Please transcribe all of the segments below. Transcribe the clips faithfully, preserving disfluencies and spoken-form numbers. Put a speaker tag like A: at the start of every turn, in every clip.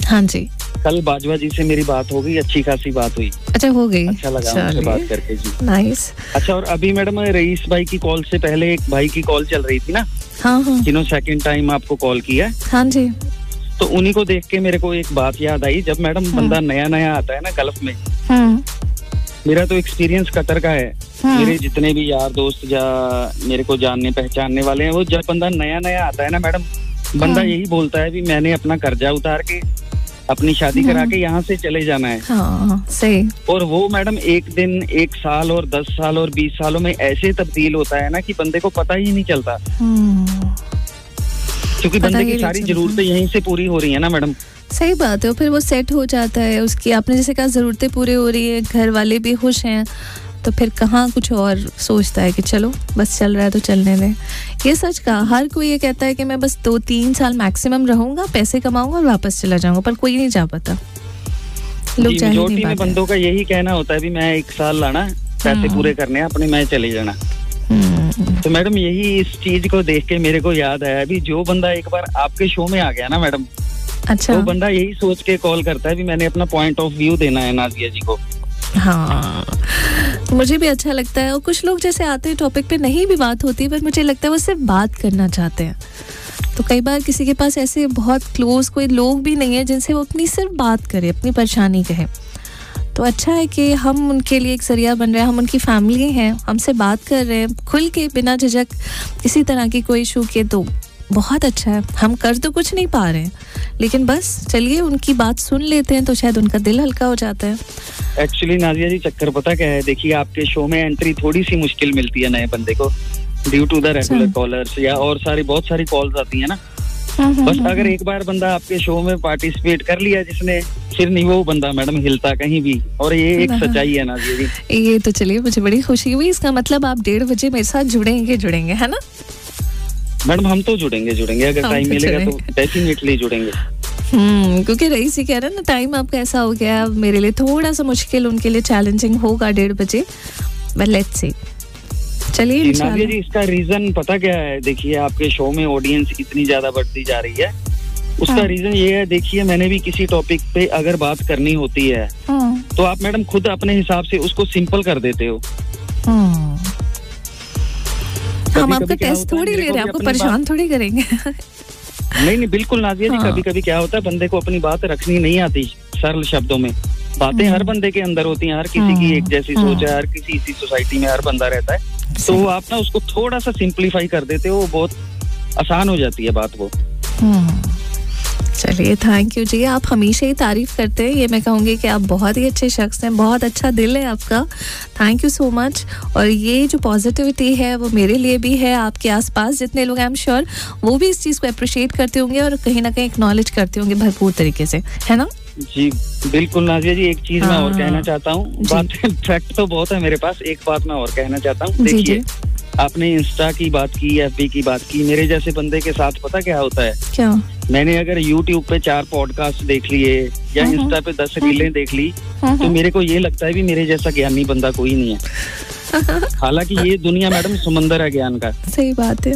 A: हाँ जी।
B: कल बाजवा जी से मेरी बात हो गई, अच्छी खासी बात हुई।
A: अच्छा, हो गई।
B: अच्छा लगा उनसे बात करके जी।
A: नाइस।
B: अच्छा, और अभी मैडम रईस भाई की कॉल से पहले एक भाई की कॉल चल रही थी ना,
A: हाँ हाँ,
B: जिन्होंने सेकंड टाइम आपको कॉल किया।
A: हाँ जी।
B: तो उन्हीं को देख के मेरे को एक बात याद आई, जब मैडम बंदा नया नया आता है ना गल्फ में, मेरा तो एक्सपीरियंस कतर का है, मेरे जितने भी यार दोस्त या मेरे को जानने पहचानने वाले हैं, वो जब बंदा नया नया आता है ना मैडम, बंदा यही बोलता है भी मैंने अपना कर्जा उतार के अपनी शादी करा के यहाँ से चले जाना है।
A: हाँ, सही।
B: और वो मैडम एक दिन, एक साल और दस साल और बीस सालों में ऐसे तब्दील होता है ना कि बंदे को पता ही नहीं चलता, क्योंकि बंदे की सारी जरूरतें यहीं से पूरी हो रही है ना मैडम।
A: सही बात है, फिर वो सेट हो जाता है, उसकी आपने जैसे कहा जरूरतें पूरी हो रही है, घर वाले भी खुश हैं, तो फिर कहाँ कुछ और सोचता है कि चलो बस चल रहा है तो चलने दें। ये सच कहा, हर कोई ये कहता है कि मैं बस दो तीन साल मैक्सिमम रहूंगा, पैसे कमाऊंगा और वापस चला जाऊंगा, पर कोई नहीं जा पाता। लोग
B: मेजॉरिटी में बंदों का यही कहना होता है भी मैं एक साल लाना, पैसे पूरे करने अपने, मैं चले जाना। तो मैडम यही इस चीज को देख के मेरे को याद आया, अभी जो बंदा एक बार आपके शो में आ गया ना मैडम,
A: अच्छा,
B: वो बंदा यही सोच के कॉल करता है भी मैंने अपना पॉइंट ऑफ व्यू देना है नाज़िया जी को।
A: हाँ, मुझे भी अच्छा लगता है। और कुछ लोग जैसे आते हैं टॉपिक पे नहीं भी बात होती, पर मुझे लगता है वो सिर्फ बात करना चाहते हैं। तो कई बार किसी के पास ऐसे बहुत क्लोज कोई लोग भी नहीं है जिनसे वो अपनी सिर्फ बात करे, अपनी परेशानी कहे। तो अच्छा है कि हम उनके लिए एक जरिया बन रहे हैं, हम उनकी फैमिली हैं, हमसे बात कर रहे हैं खुल के, बिना झिझक किसी तरह की कोई इशू के, तो बहुत अच्छा है। हम कर तो कुछ नहीं पा रहे हैं, लेकिन बस चलिए उनकी बात सुन लेते हैं तो शायद उनका दिल हल्का हो जाता है।
B: एक्चुअली नाज़िया जी चक्कर पता क्या है, देखिए आपके शो में एंट्री थोड़ी सी मुश्किल मिलती है नए बंदे को, due to the regular callers या और सारी बहुत सारी कॉल्स आती है ना। बस अगर एक बार बंदा आपके शो में पार्टिसिपेट कर लिया जिसने, फिर नहीं वो बंदा मैडम हिलता कहीं भी, और ये एक सच्चाई है नाज़िया जी।
A: ये तो चलिए मुझे बड़ी खुशी हुई, इसका मतलब आप डेढ़ बजे मेरे साथ जुड़ेंगे जुड़ेंगे है ना
B: मैडम? हम तो जुड़ेंगे जुड़ेंगे अगर टाइम मिलेगा तो डेफिनेटली जुड़ेंगे।
A: हम्म क्योंकि रईस ही कह रहा है ना, टाइम आपका ऐसा हो गया, मेरे लिए थोड़ा सा मुश्किल, उनके लिए चैलेंजिंग होगा डेढ़ बजे, बट लेट्स सी। चलिए
B: नाज़िया जी, इसका रीजन पता क्या है? देखिए आपके शो में ऑडियंस इतनी ज्यादा बढ़ती जा रही है, उसका हाँ। रीजन ये है, देखिए मैंने भी किसी टॉपिक पे अगर बात करनी होती है हाँ। तो आप मैडम खुद अपने हिसाब से उसको सिंपल कर देते हो।
A: हाँ। हम आपका टेस्ट थोड़ी ले रहे हैं, आपको परेशान थोड़ी करेंगे।
B: नहीं नहीं बिल्कुल नाज़िया जी, कभी कभी क्या होता है बंदे को अपनी बात रखनी नहीं आती सरल शब्दों में। बातें हर बंदे के अंदर होती हैं, हर किसी की एक जैसी सोच है, हर किसी इसी सोसाइटी में हर बंदा रहता है, तो आप ना उसको थोड़ा सा सिंप्लीफाई कर देते हो, बहुत आसान हो जाती है बात वो।
A: चलिए थैंक यू जी, आप हमेशा ही तारीफ करते हैं, ये मैं कहूँगी कि आप बहुत ही अच्छे शख्स हैं, बहुत अच्छा दिल है आपका, थैंक यू सो मच। और ये जो पॉजिटिविटी है वो मेरे लिए भी है, आपके आसपास जितने लोग आई एम श्योर वो भी इस चीज़ को अप्रिशिएट करते होंगे और कहीं ना कहीं एक्नॉलेज करते होंगे भरपूर तरीके से, है ना?
B: जी बिल्कुल नाज़िया जी, एक चीज मैं और कहना चाहता हूँ, बात फैक्ट तो बहुत है मेरे पास, एक बात मैं और कहना चाहता हूँ। देखिए आपने इंस्टा की बात की, एफबी की बात की, मेरे जैसे बंदे के साथ पता क्या होता है?
A: क्या?
B: मैंने अगर यूट्यूब पे चार पॉडकास्ट देख लिए या इंस्टा पे दस रीलें देख ली, तो मेरे को ये लगता है भी मेरे जैसा ज्ञानी बंदा कोई नहीं है। हालांकि ये दुनिया मैडम समंदर है ज्ञान का।
A: सही बात है,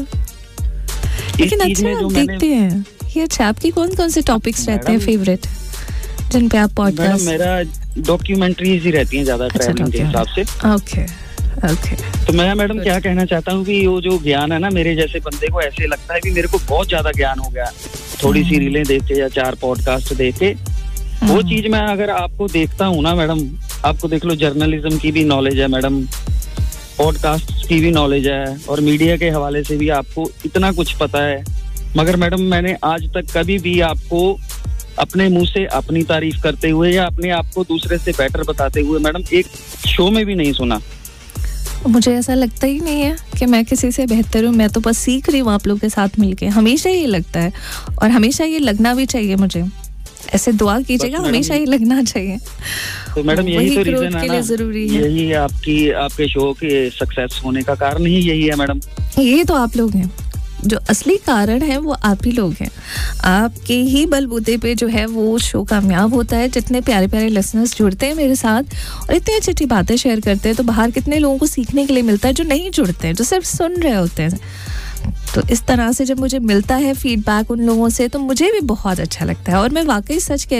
A: लेकिन अच्छा आप देखते हैं ये अच्छा, आपकी कौन कौन से टॉपिक्स रहते हैं फेवरेट जिन पे आप पॉडकास्ट?
B: मेरा डॉक्यूमेंट्रीज ही रहती हैं ज्यादा, ट्रैवलिंग के हिसाब से।
A: Okay okay.
B: तो मैं मैडम क्या कहना चाहता हूँ कि वो जो ज्ञान है ना, मेरे जैसे बंदे को ऐसे लगता है कि मेरे को बहुत ज्यादा ज्ञान हो गया थोड़ी सी रीलें देख के या चार पॉडकास्ट देख के। वो चीज मैं अगर आपको देखता हूँ ना मैडम, आपको देख लो जर्नलिज्म की भी नॉलेज है मैडम, पॉडकास्ट की भी नॉलेज है, और मीडिया के हवाले से भी आपको इतना कुछ पता है, मगर मैडम मैंने आज तक कभी भी आपको अपने मुंह से अपनी तारीफ करते हुए या अपने आप को दूसरे से बेटर बताते हुए मैडम एक शो में भी नहीं सुना।
A: मुझे ऐसा लगता ही नहीं है कि मैं किसी से बेहतर हूँ, मैं तो बस सीख रही हूँ आप लोगों के साथ मिलके, हमेशा ये लगता है और हमेशा ये लगना भी चाहिए। मुझे ऐसे दुआ कीजिएगा, हमेशा ये लगना चाहिए।
B: तो मैडम यही तो रीजन है ना,
A: जरूरी है,
B: यही आपकी आपके शो के सक्सेस होने का कारण ही यही है मैडम।
A: ये तो आप लोग हैं, जो असली कारण है वो आप ही लोग हैं, आपके ही बलबूते पे जो है वो शो कामयाब होता है। जितने प्यारे प्यारे लिसनर्स जुड़ते हैं मेरे साथ और इतनी अच्छी अच्छी बातें शेयर करते हैं, तो बाहर कितने लोगों को सीखने के लिए मिलता है जो नहीं जुड़ते हैं, जो सिर्फ सुन रहे होते हैं। तो इस तरह से जब मुझे मिलता है फीडबैक उन लोगों से, तो मुझे भी बहुत अच्छा लगता है। और मैं वाकई सच कह